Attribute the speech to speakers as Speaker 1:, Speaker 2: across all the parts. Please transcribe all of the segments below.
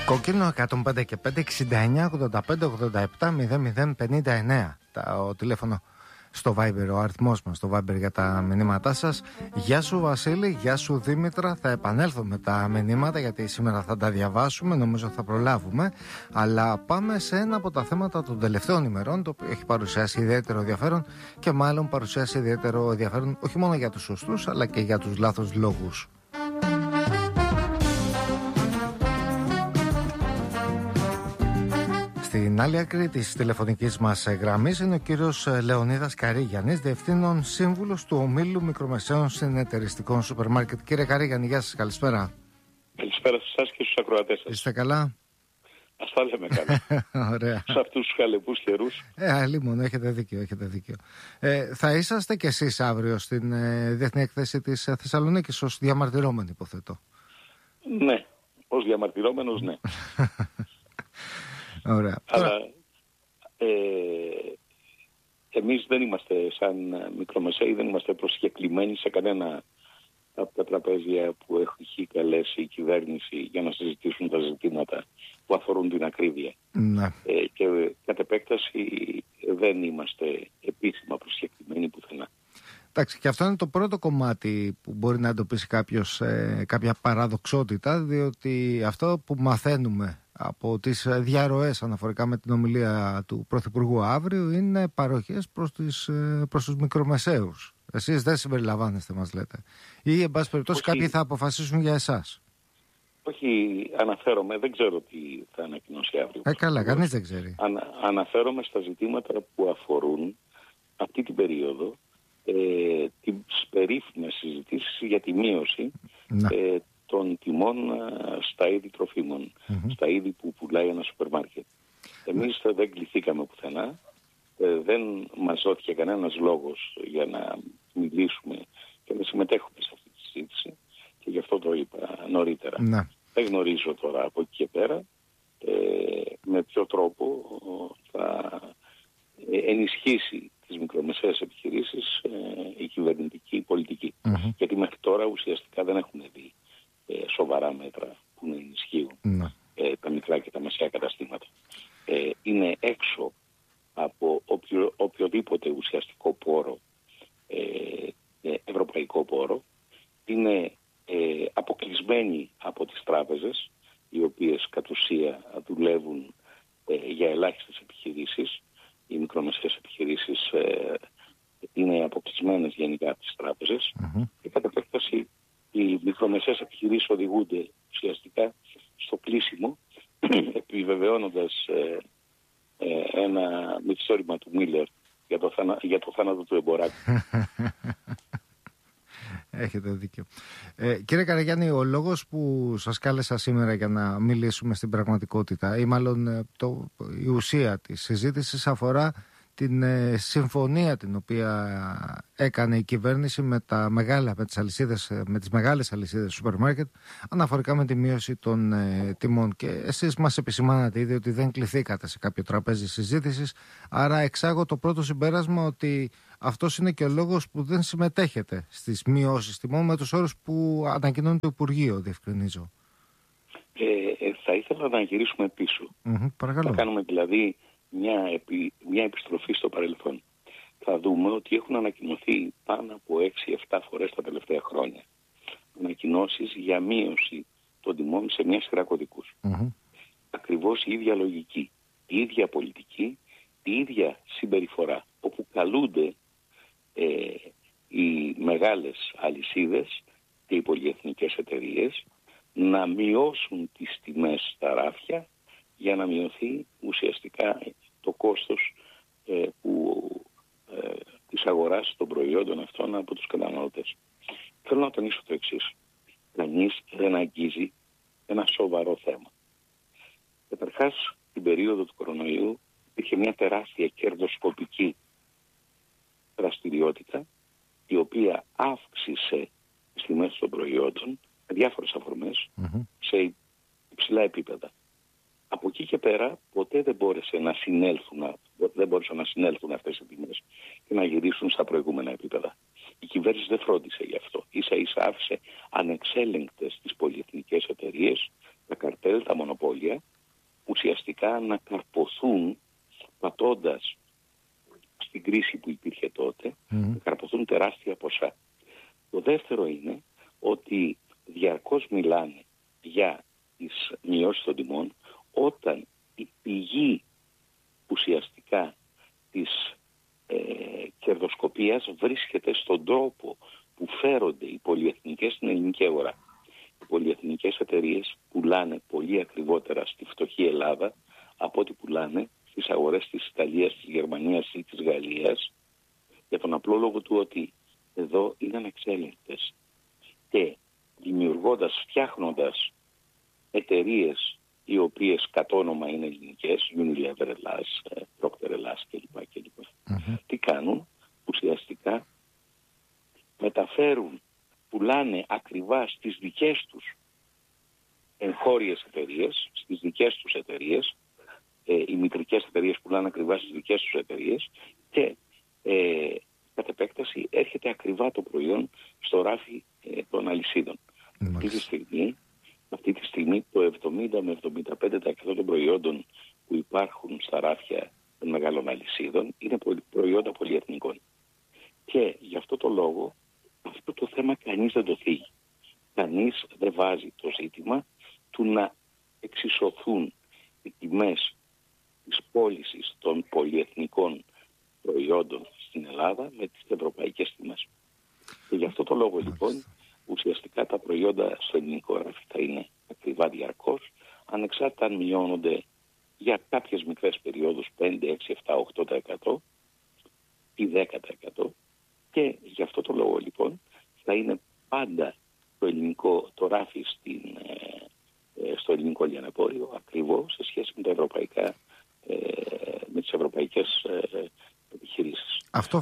Speaker 1: Κόκκινο 105 και 5, 69 85 87 0059. Το τηλέφωνο στο Viber, ο αριθμός μας στο Viber για τα μηνύματά σας. Γεια σου Βασίλη, γεια σου Δήμητρα. Θα επανέλθω με τα μηνύματα γιατί σήμερα θα τα διαβάσουμε, νομίζω θα προλάβουμε. Αλλά πάμε σε ένα από τα θέματα των τελευταίων ημερών, το οποίο έχει παρουσιάσει ιδιαίτερο ενδιαφέρον και μάλλον παρουσιάσει ιδιαίτερο ενδιαφέρον όχι μόνο για τους σωστούς αλλά και για τους λάθος λόγους. Στην άλλη άκρη της τηλεφωνικής μας γραμμής είναι ο κύριος Λεωνίδας Καρίγιαννης, Διευθύνων Σύμβουλος του Ομίλου Μικρομεσαίων Συνεταιριστικών Σούπερ Μάρκετ. Κύριε Καρίγιαννη, γεια σας, καλησπέρα.
Speaker 2: Καλησπέρα σε εσάς και στους ακροατές σας.
Speaker 1: Είστε καλά?
Speaker 2: Ας τα λέμε καλά.
Speaker 1: Ωραία.
Speaker 2: Σε αυτούς τους χαλεπούς καιρούς.
Speaker 1: Αλλήμον, έχετε δίκιο. Θα είσαστε κι εσείς αύριο στην Διεθνή Έκθεση της Θεσσαλονίκης ως διαμαρτυρόμενοι, υποθέτω?
Speaker 2: Ναι, ως διαμαρτυρόμενος, ναι.
Speaker 1: Ωραία.
Speaker 2: Αλλά εμείς δεν είμαστε σαν μικρομεσαίοι, δεν είμαστε προσκεκλημένοι σε κανένα από τα τραπέζια που έχει καλέσει η κυβέρνηση για να συζητήσουν τα ζητήματα που αφορούν την ακρίβεια.
Speaker 1: Ναι.
Speaker 2: Και κατ' επέκταση δεν είμαστε επίσημα προσκεκλημένοι πουθενά.
Speaker 1: Εντάξει, και αυτό είναι το πρώτο κομμάτι που μπορεί να εντοπίσει κάποιος κάποια παραδοξότητα, διότι αυτό που μαθαίνουμε από τις διαρροές αναφορικά με την ομιλία του Πρωθυπουργού αύριο είναι παροχές προς τους μικρομεσαίους. Εσείς δεν συμπεριλαμβάνεστε, μας λέτε, ή εν πάση περιπτώσει κάποιοι θα αποφασίσουν για εσάς?
Speaker 2: Όχι, αναφέρομαι, δεν ξέρω τι θα ανακοινώσει αύριο.
Speaker 1: Καλά, κανείς δεν ξέρει.
Speaker 2: Αναφέρομαι στα ζητήματα που αφορούν αυτή την περίοδο τις περίφημες συζητήσεις για τη μείωση των τιμών στα είδη τροφίμων, στα είδη που πουλάει ένα σούπερ μάρκετ. Εμείς δεν κληθήκαμε πουθενά, δεν μας δόθηκε κανένας λόγος για να μιλήσουμε και να συμμετέχουμε σε αυτή τη συζήτηση και γι' αυτό το είπα νωρίτερα.
Speaker 1: Ναι.
Speaker 2: Δεν γνωρίζω τώρα από εκεί και πέρα με ποιο τρόπο θα ενισχύσει τις μικρομεσαίες επιχειρήσεις η κυβερνητική πολιτική. Γιατί μέχρι τώρα ουσιαστικά δεν έχουμε δει σοβαρά μέτρα που να ενισχύουν τα μικρά και τα μεσαία καταστήματα. Είναι έξω από οποιοδήποτε ουσιαστικό πόρο, ευρωπαϊκό πόρο. Είναι αποκλεισμένοι από τις τράπεζες, οι οποίες κατ' ουσία δουλεύουν για ελάχιστες επιχειρήσεις. Οι μικρομεσαίες επιχειρήσεις είναι αποκλεισμένες γενικά από τις τράπεζες και κατ' επέκταση οι μικρομεσαίες επιχειρήσεις οδηγούνται ουσιαστικά στο κλείσιμο, επιβεβαιώνοντας ένα μυθιστόρημα του Μίλλερ για το θάνατο του εμποράκου. Η
Speaker 1: δίκιο. Κύριε Καραγιάννη, ο λόγος που σας κάλεσα σήμερα για να μιλήσουμε στην πραγματικότητα ή μάλλον η ουσία της συζήτησης αφορά την συμφωνία την οποία έκανε η κυβέρνηση με τις μεγάλες αλυσίδες σούπερ μάρκετ αναφορικά με τη μείωση των τιμών. Και εσείς μας επισημάνατε ήδη ότι δεν κληθήκατε σε κάποιο τραπέζι συζήτησης, άρα εξάγω το πρώτο συμπέρασμα ότι αυτός είναι και ο λόγος που δεν συμμετέχετε στις μειώσεις τιμών με τους όρους που ανακοινώνει το Υπουργείο, διευκρινίζω.
Speaker 2: Θα ήθελα να γυρίσουμε πίσω.
Speaker 1: Παρακαλώ.
Speaker 2: Θα κάνουμε δηλαδή μια επιστροφή στο παρελθόν. Θα δούμε ότι έχουν ανακοινωθεί πάνω από 6-7 φορές τα τελευταία χρόνια ανακοινώσεις για μείωση των τιμών σε μια σειρά κωδικούς. Ακριβώς η ίδια λογική, η ίδια πολιτική, η ίδια συμπεριφορά, όπου καλούνται οι μεγάλες αλυσίδες και οι πολυεθνικές εταιρείες να μειώσουν τις τιμές στα ράφια για να μειωθεί ουσιαστικά το κόστος της αγοράς των προϊόντων αυτών από τους καταναλωτές. Θέλω να τονίσω το εξής. Κανείς δεν αγγίζει ένα σοβαρό θέμα. Καταρχάς, την περίοδο του κορονοϊού υπήρχε μια τεράστια κερδοσκοπική δραστηριότητα η οποία αύξησε τις τιμές των προϊόντων με διάφορες αφορμές σε υψηλά επίπεδα. Από εκεί και πέρα ποτέ δεν μπόρεσαν να συνέλθουν αυτές οι τιμές και να γυρίσουν στα προηγούμενα επίπεδα. Η κυβέρνηση δεν φρόντισε γι' αυτό. Ίσα ίσα άφησε ανεξέλεγκτες τις πολυεθνικές εταιρείες, τα καρτέλ, τα μονοπόλια, ζώδια ουσιαστικά να καρποθούν πατώντας στην κρίση που υπήρχε τότε, να καρποθούν τεράστια ποσά. Το δεύτερο είναι ότι διαρκώς μιλάνε για τις μειώσεις των τιμών όταν η πηγή ουσιαστικά της κερδοσκοπίας βρίσκεται στον τρόπο που φέρονται οι πολυεθνικές στην ελληνική αγορά. Οι πολυεθνικές εταιρείες πουλάνε πολύ ακριβότερα στη φτωχή Ελλάδα από ό,τι πουλάνε στις αγορές της Ιταλίας, της Γερμανίας ή της Γαλλίας, για τον απλό λόγο του ότι εδώ είναι ανεξέλεγκτες. Και δημιουργώντας, φτιάχνοντας εταιρείες οι οποίες κατ' όνομα είναι ελληνικές, Unilever Ελλάς, Procter Ελλάς κλπ. Τι κάνουν? Ουσιαστικά μεταφέρουν, πουλάνε ακριβά στις δικές τους εγχώριες εταιρείες, στις δικές τους εταιρείες, οι μητρικές εταιρείες πουλάνε ακριβά στις δικές τους εταιρείες και κατ' επέκταση έρχεται ακριβά το προϊόν στο ράφι των αλυσίδων. Αυτή τη στιγμή το 70 με 75% των προϊόντων που υπάρχουν στα ράφια των μεγάλων αλυσίδων είναι προϊόντα πολυεθνικών. Και γι' αυτό το λόγο αυτό το θέμα κανείς δεν το θίγει. Κανείς δεν βάζει το ζήτημα του να εξισωθούν οι τιμές της πώλησης των πολυεθνικών προϊόντων στην Ελλάδα με τις ευρωπαϊκές τιμές. Και γι' αυτό το λόγο λοιπόν ουσιαστικά τα προϊόντα στο ελληνικό ράφι θα είναι ακριβά διαρκώς, ανεξάρτητα αν μειώνονται για κάποιες μικρές περιόδους 5, 6, 7, 8% ή 10%. Και γι' αυτό το λόγο λοιπόν θα είναι πάντα το ράφι στο ελληνικό λιανεμπόριο ακριβώς σε σχέση με τα ευρωπαϊκά, με τις ευρωπαϊκές επιχειρήσεις.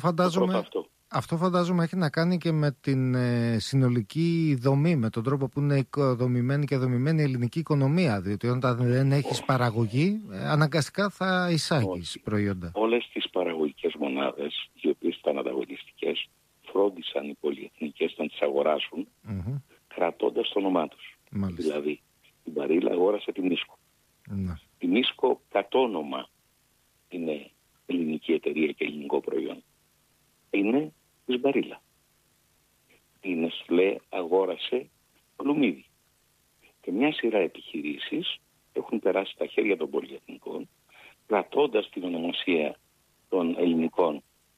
Speaker 1: Αυτό φαντάζομαι έχει να κάνει και με την συνολική δομή, με τον τρόπο που είναι οικοδομημένη και δομημένη η ελληνική οικονομία. Διότι όταν δεν έχεις παραγωγή, αναγκαστικά θα εισάγεις προϊόντα.
Speaker 2: Όλες τις παραγωγικές μονάδες, οι οποίες ήταν ανταγωνιστικές, φρόντισαν οι πολυεθνικές να τις αγοράσουν, κρατώντας το όνομά τους. Δηλαδή, η Μπαρίλα αγόρασε τη Μίσκο. Η Μίσκο κατ' όνομα είναι ελληνική εταιρεία και ελληνικό προϊόν. Είναι της Μπαρίλα. Η Νεστλέ αγόρασε Πλουμίδι. Και μια σειρά επιχειρήσεις έχουν περάσει στα χέρια των πολυεθνικών, κρατώντας την ονομασία των ελληνικών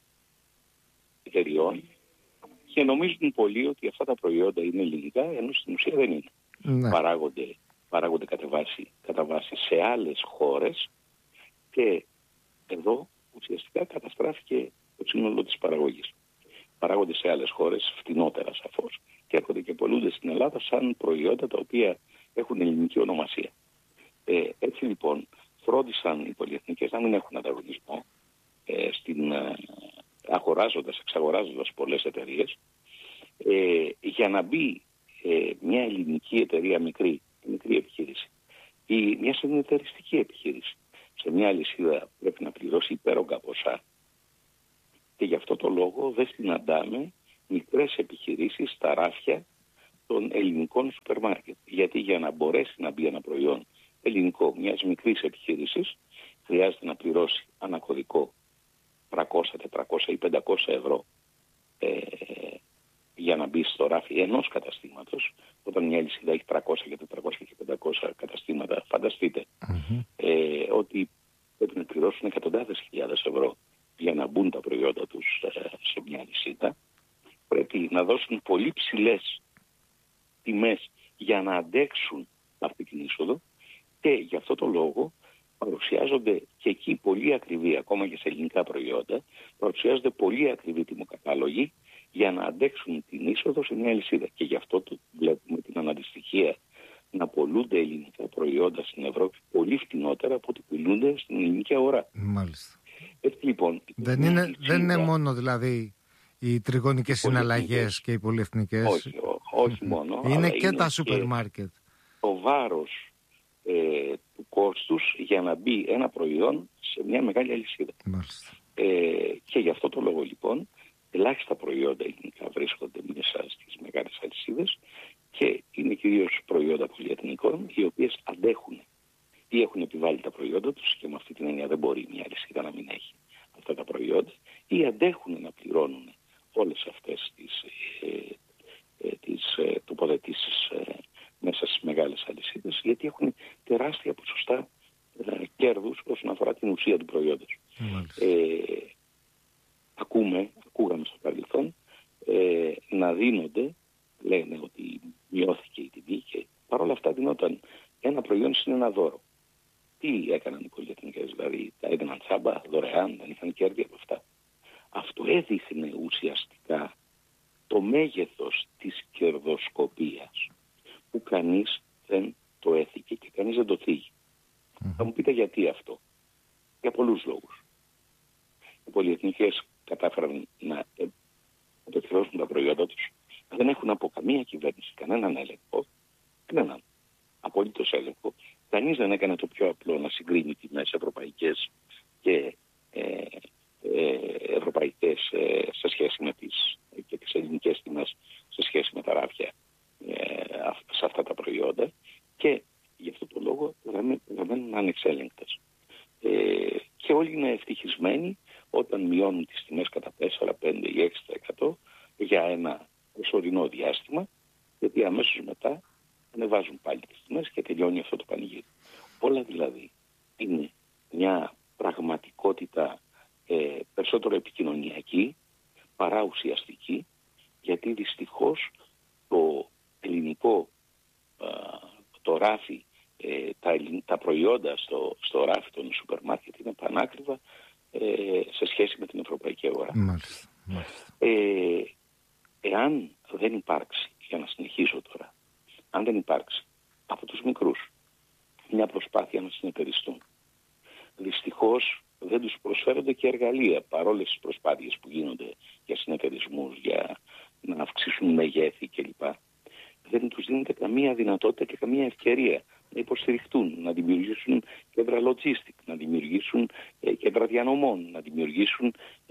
Speaker 2: εταιριών και νομίζουν πολλοί ότι αυτά τα προϊόντα είναι ελληνικά, ενώ στην ουσία δεν είναι. Παράγονται κατά βάση σε άλλες χώρες και εδώ ουσιαστικά καταστράφηκε το σύνολο της παραγωγής. Παράγονται σε άλλες χώρες, φτηνότερα σαφώς, και έρχονται και πωλούνται στην Ελλάδα σαν προϊόντα τα οποία έχουν ελληνική ονομασία. Έτσι λοιπόν φρόντισαν οι πολυεθνικές να μην έχουν ανταγωνισμό, εξαγοράζοντας πολλές εταιρείες, για να μπει μια ελληνική εταιρεία μικρή επιχείρηση ή μια συνεταιριστική επιχείρηση σε μια αλυσίδα πρέπει να πληρώσει υπέρογκα ποσά. Και γι' αυτό το λόγο δεν συναντάμε μικρές επιχειρήσεις στα ράφια των ελληνικών σούπερ μάρκετ. Γιατί για να μπορέσει να μπει ένα προϊόν ελληνικό μιας μικρής επιχείρησης χρειάζεται να πληρώσει ένα κωδικό 300, 400 ή 500 ευρώ για να μπει στο ράφι ενός καταστήματος. Όταν μια αλυσίδα έχει 300 και 400 και 500 καταστήματα, φανταστείτε ότι πρέπει να πληρώσουν εκατοντάδες χιλιάδες ευρώ για να μπουν τα προϊόντα τους σε μια αλυσίδα. Πρέπει να δώσουν πολύ ψηλές τιμές για να αντέξουν αυτή την είσοδο και γι' αυτό το λόγο παρουσιάζονται και εκεί πολύ ακριβή, ακόμα και σε ελληνικά προϊόντα, παρουσιάζονται πολύ ακριβή τιμοκατάλογοι για να αντέξουν την είσοδο σε μια αλυσίδα. Και γι' αυτό βλέπουμε την αναντιστοιχία να πωλούνται ελληνικά προϊόντα στην Ευρώπη πολύ φτηνότερα από ό,τι πουλούνται στην ελληνική αγορά.
Speaker 1: Μάλιστα.
Speaker 2: Έτσι λοιπόν...
Speaker 1: Δεν είναι μόνο δηλαδή οι τριγωνικές συναλλαγές και οι πολυεθνικές.
Speaker 2: Όχι μόνο.
Speaker 1: Είναι και τα σούπερ μάρκετ.
Speaker 2: Το βάρος του κόστους για να μπει ένα προϊόν σε μια μεγάλη αλυσίδα. Και γι' αυτό το λόγο λοιπόν ελάχιστα προϊόντα ελληνικά βρίσκονται μέσα στις μεγάλες αλυσίδες και είναι κυρίως προϊόντα πολυεθνικών οι οποίες αντέχουν τι έχουν επιβάλει τα προϊόντα τους και με αυτή την έννοια δεν μπορεί μια αλυσίδα να μην έχει αυτά τα προϊόντα, ή αντέχουν να πληρώνουν όλες αυτές τις τοποθετήσεις μέσα στις μεγάλες αλυσίδες, γιατί έχουν τεράστια ποσοστά κέρδους όσον αφορά την ουσία του προϊόντος. Ακούγαμε στο παρελθόν να δίνονται, λένε ότι μειώθηκε η τιμή και παρόλα αυτά δινόταν ένα προϊόν στην ένα δώρο. Τι έκαναν οι πολυεθνικές, δηλαδή τα έδιναν τσάμπα, δωρεάν, δεν είχαν κέρδη από αυτά. Αυτό έδειχνε ουσιαστικά το μέγεθος της κερδοσκοπίας που κανείς δεν το έθηκε και κανείς δεν το θίγει. Θα μου πείτε γιατί αυτό. Για πολλούς λόγους. Οι πολυεθνικές κατάφεραν να απελευθερώσουν τα προϊόντα τους. Δεν έχουν από καμία κυβέρνηση κανέναν έλεγχο, κανέναν απολύτως έλεγχο. Κανείς δεν έκανε το πιο απλό να συγκρίνει τιμές ευρωπαϊκές και ευρωπαϊκές σε σχέση με τις ελληνικές τιμές σε σχέση με τα ράφια σε αυτά τα προϊόντα, και γι' αυτό το λόγο παραμένουν ανεξέλεγκτες. Και όλοι είναι ευτυχισμένοι όταν μειώνουν τις τιμές κατά 4, 5 ή 6% για ένα προσωρινό διάστημα, γιατί αμέσως μετά ανεβάζουν πάλι τις τιμές και τελειώνει αυτό το πανηγύρι. Όλα δηλαδή είναι μια πραγματικότητα περισσότερο επικοινωνιακή παρά ουσιαστική, γιατί δυστυχώς το ελληνικό το ράφι, τα προϊόντα στο ράφι των σούπερ μάρκετ είναι πανάκριβα σε σχέση με την ευρωπαϊκή αγορά.
Speaker 1: Μάλιστα.
Speaker 2: Εάν δεν υπάρξει, για να συνεχίσω τώρα, αν δεν υπάρξει από τους μικρούς μια προσπάθεια να συνεταιριστούν, δυστυχώς δεν τους προσφέρονται και εργαλεία, παρόλες τις προσπάθειες που γίνονται για συνεταιρισμούς, για να αυξήσουν μεγέθη κλπ. Δεν τους δίνεται καμία δυνατότητα και καμία ευκαιρία να υποστηριχτούν, να δημιουργήσουν κέντρα logistic, να δημιουργήσουν κέντρα διανομών, να δημιουργήσουν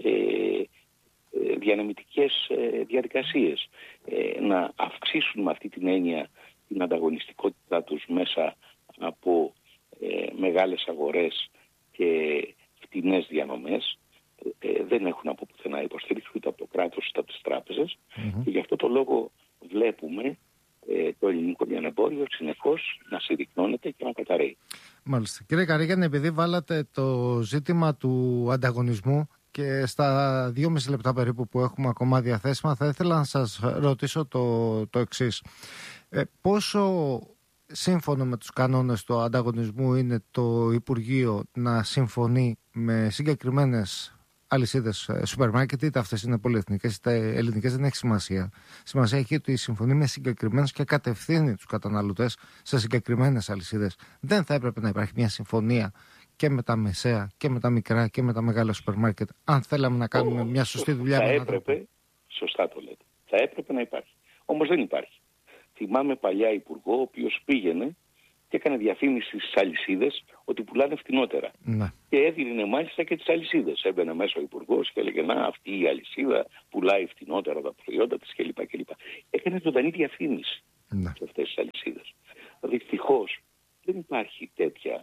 Speaker 2: διανεμητικές διαδικασίες, να αυξήσουν με αυτή την έννοια την ανταγωνιστικότητά τους μέσα από μεγάλες αγορές και φτηνές διανομές. Δεν έχουν από πουθενά υποστήριξη ούτε από το κράτος ούτε από τις τράπεζες, και γι' αυτό το λόγο βλέπουμε το ελληνικό λιανεμπόριο συνεχώς να συρρυκνώνεται και να καταρρέει.
Speaker 1: Μάλιστα. Κύριε Καρίγιαν, επειδή βάλατε το ζήτημα του ανταγωνισμού και στα 2,5 λεπτά περίπου που έχουμε ακόμα διαθέσιμα, θα ήθελα να σας ρωτήσω το εξής. Πόσο σύμφωνο με τους κανόνες του ανταγωνισμού είναι το Υπουργείο να συμφωνεί με συγκεκριμένες αλυσίδες σούπερ μάρκετ, είτε αυτές είναι πολυεθνικές είτε ελληνικές, δεν έχει σημασία. Σημασία έχει ότι συμφωνεί με συγκεκριμένες και κατευθύνει τους καταναλωτές σε συγκεκριμένες αλυσίδες. Δεν θα έπρεπε να υπάρχει μια συμφωνία και με τα μεσαία και με τα μικρά και με τα μεγάλα σούπερ μάρκετ, αν θέλαμε να κάνουμε μια σωστή δουλειά?
Speaker 2: Θα έπρεπε, σωστά το λέτε, θα έπρεπε να υπάρχει. Όμως δεν υπάρχει. Θυμάμαι παλιά υπουργό, ο οποίος πήγαινε και έκανε διαφήμιση στις αλυσίδες ότι πουλάνε φτηνότερα.
Speaker 1: Ναι.
Speaker 2: Και έδινε μάλιστα και τις αλυσίδες. Έμπαινε μέσα ο υπουργός και έλεγε: να, αυτή η αλυσίδα πουλάει φτηνότερα τα προϊόντα της κλπ. Έκανε ζωντανή διαφήμιση σε αυτές τις αλυσίδες. Δυστυχώς δεν υπάρχει τέτοια,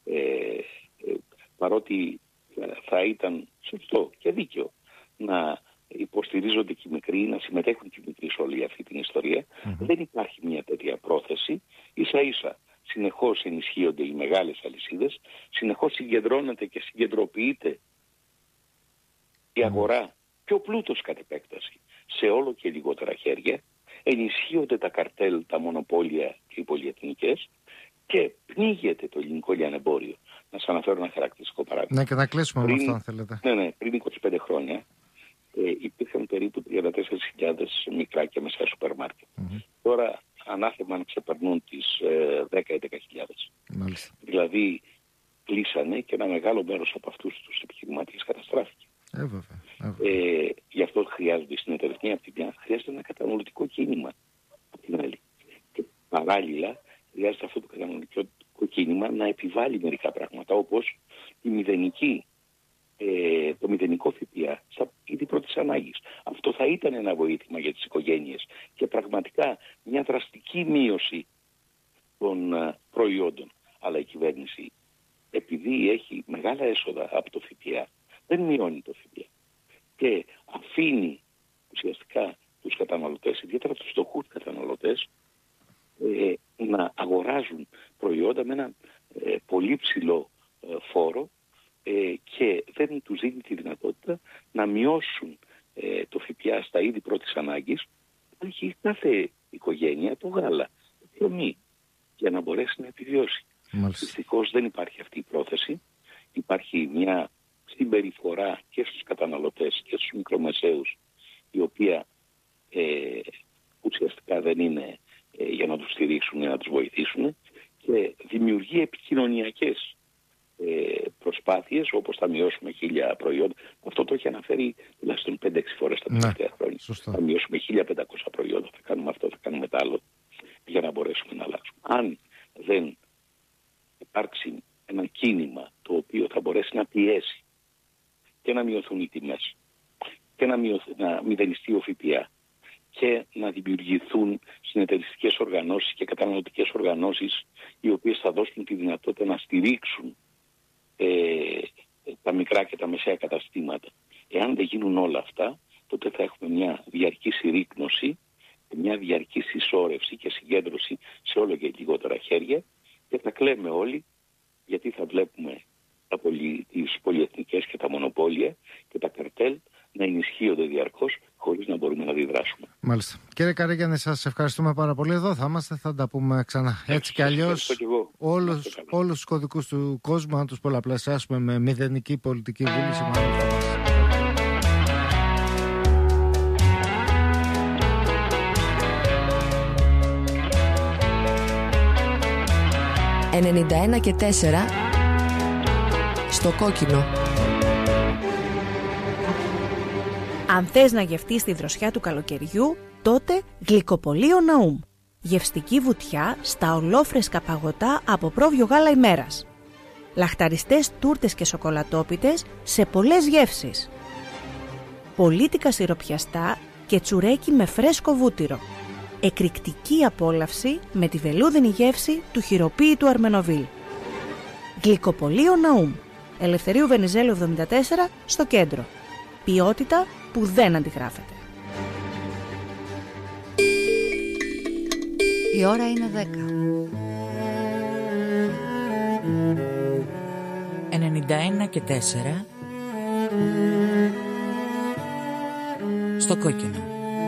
Speaker 2: παρότι θα ήταν σωστό και δίκαιο να υποστηρίζονται και οι μικροί, να συμμετέχουν και οι μικροί σε όλη αυτή την ιστορία. Δεν υπάρχει μια τέτοια πρόθεση. Ίσα ίσα συνεχώς ενισχύονται οι μεγάλες αλυσίδες, συνεχώς συγκεντρώνεται και συγκεντροποιείται η αγορά και ο πλούτος κατ' επέκταση σε όλο και λιγότερα χέρια, ενισχύονται τα καρτέλ, τα μονοπόλια και οι πολυεθνικές και πνίγεται το ελληνικό λιανεμπόριο. Να σας αναφέρω ένα χαρακτηριστικό παράδειγμα.
Speaker 1: Ναι, και να κλείσουμε με αυτό αν θέλετε.
Speaker 2: Ναι, πριν 25 χρόνια υπήρχαν περίπου 34.000 μικρά και μεσαία σούπερ μάρκετ. Τώρα ανάθεμα να ξεπερνούν τις 10-11.000.
Speaker 1: Δηλαδή
Speaker 2: κλείσανε και ένα μεγάλο μέρος από αυτούς τους επιχειρηματίες καταστράφηκε.
Speaker 1: Βέβαια.
Speaker 2: Γι' αυτό χρειάζονται οι συνεταιρισμοί από τη μια, χρειάζεται ένα καταναλωτικό κίνημα από την άλλη. Και παράλληλα χρειάζεται αυτό το καταναλωτικό κίνημα να επιβάλλει μερικά πράγματα, όπως το μηδενικό ΦΠΑ στα είδη πρώτης ανάγκης. Αυτό θα ήταν ένα βοήθημα για τις οικογένειες και πραγματικά μια δραστική μείωση των προϊόντων. αλλά η κυβέρνηση, επειδή έχει μεγάλα έσοδα από το ΦΠΑ, δεν μειώνει το ΦΠΑ και αφήνει ουσιαστικά τους καταναλωτές, ιδιαίτερα τους φτωχούς καταναλωτές, να αγοράζουν προϊόντα με ένα πολύ ψηλό φόρο και δεν τους δίνει τη δυνατότητα να μειώσουν το ΦΠΑ στα είδη πρώτης ανάγκης. Έχει κάθε οικογένεια το γάλα, το ψωμί, για να μπορέσει να επιβιώσει. Δυστυχώς δεν υπάρχει αυτή η πρόθεση. Υπάρχει μια συμπεριφορά και στους καταναλωτές και στους μικρομεσαίους, η οποία ουσιαστικά δεν είναι για να τους στηρίξουν ή να τους βοηθήσουν, και δημιουργεί επικοινωνιακές προσπάθειες, όπως θα μειώσουμε 1.000 προϊόντα. Αυτό το έχει αναφέρει τουλάχιστον 5-6 φορές τα τελευταία χρόνια.
Speaker 1: Σωστά.
Speaker 2: Θα μειώσουμε 1.500 προϊόντα, θα κάνουμε αυτό, θα κάνουμε το άλλο, για να μπορέσουμε να αλλάξουμε. Αν δεν υπάρξει ένα κίνημα το οποίο θα μπορέσει να πιέσει και να μειωθούν οι τιμές και να μηδενιστεί ο ΦΠΑ και να δημιουργηθούν συνεταιριστικές οργανώσεις και καταναλωτικές οργανώσεις, οι οποίες θα δώσουν τη δυνατότητα να στηρίξουν τα μικρά και τα μεσαία καταστήματα. Εάν δεν γίνουν όλα αυτά, τότε θα έχουμε μια διαρκή συρρίκνωση, μια διαρκή συσσόρευση και συγκέντρωση σε όλο και λιγότερα χέρια, και θα κλαίμε όλοι, γιατί θα βλέπουμε τις πολυεθνικές και τα μονοπόλια και τα καρτέλ να ενισχύονται διαρκώς, χωρίς να μπορούμε να αντιδράσουμε.
Speaker 1: Μάλιστα. Κύριε Καρέγιαννη, σας ευχαριστούμε πάρα πολύ. Εδώ θα είμαστε, θα τα πούμε ξανά. Έτσι κι αλλιώς, όλους τους κωδικούς του κόσμου, αν τους πολλαπλασιάσουμε με μηδενική πολιτική βούληση, μάλλον θα μας...
Speaker 3: 91 και 4 στο κόκκινο.
Speaker 4: Αν θες να γευτείς τη δροσιά του καλοκαιριού, τότε Γλυκοπωλείο Ναούμ. Γευστική βουτιά στα ολόφρεσκα παγωτά από πρόβιο γάλα ημέρας. Λαχταριστές τούρτες και σοκολατόπιτες σε πολλές γεύσεις. Πολίτικα σιροπιαστά και τσουρέκι με φρέσκο βούτυρο. Εκρηκτική απόλαυση με τη βελούδινη γεύση του χειροποίητου Αρμενοβίλ. Γλυκοπωλείο Ναούμ. Ελευθερίου Βενιζέλου 74 στο κέντρο. Ποιότητα που δεν αντιγράφεται.
Speaker 3: Η ώρα είναι 10.
Speaker 5: 91 και 4 στο κόκκινο.